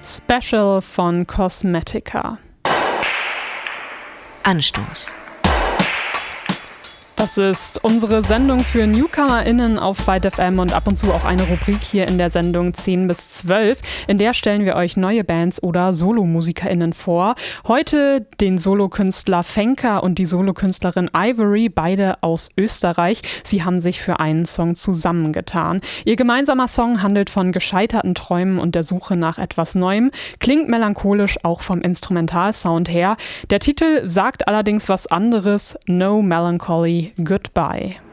Special von Cosmetica. Anstoß. Das ist unsere Sendung für NewcomerInnen auf Byte FM und ab und zu auch eine Rubrik hier in der Sendung 10 bis 12. In der stellen wir euch neue Bands oder SolomusikerInnen vor. Heute den Solokünstler Fenka und die Solokünstlerin Ivory, beide aus Österreich. Sie haben sich für einen Song zusammengetan. Ihr gemeinsamer Song handelt von gescheiterten Träumen und der Suche nach etwas Neuem. Klingt melancholisch, auch vom Instrumentalsound her. Der Titel sagt allerdings was anderes: No Melancholy, Goodbye.